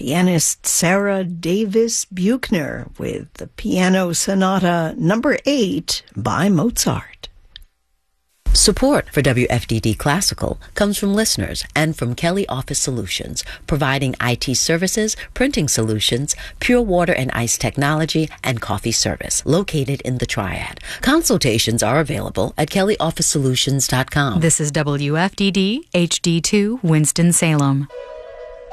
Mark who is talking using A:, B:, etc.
A: pianist Sarah Davis Buchner with the Piano Sonata No. 8 by Mozart.
B: Support for WFDD Classical comes from listeners and from Kelly Office Solutions, providing IT services, printing solutions, pure water and ice technology, and coffee service, located in the Triad. Consultations are available at kellyofficesolutions.com.
C: This is WFDD HD2 Winston-Salem.